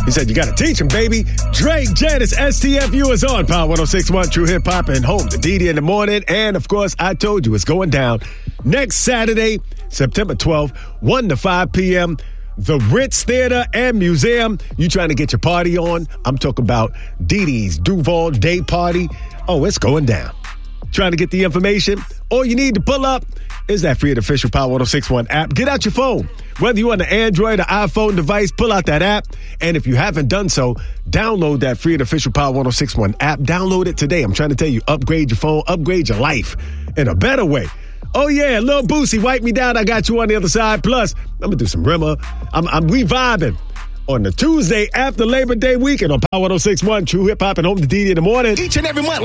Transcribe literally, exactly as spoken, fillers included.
He said, you got to teach him, baby. Drake, Janice, S T F U is on Power one oh six point one, True Hip Hop, and home to D D in the morning. And, of course, I told you it's going down next Saturday, September twelfth, one to five p.m., the Ritz Theater and Museum. You trying to get your party on? I'm talking about Dee Dee's Duval Day Party. Oh, it's going down. Trying to get the information? All you need to pull up is that free and official Power one oh six point one app. Get out your phone. Whether you're on the Android or iPhone device, pull out that app. And if you haven't done so, download that free and official Power one oh six point one app. Download it today. I'm trying to tell you, upgrade your phone, upgrade your life in a better way. Oh, yeah, Lil Boosie, wipe me down. I got you on the other side. Plus, I'm going to do some Rimmer. I'm, I'm we vibing on the Tuesday after Labor Day weekend on Power one oh six point one, True Hip Hop, and home to D D in the morning. Each and every month.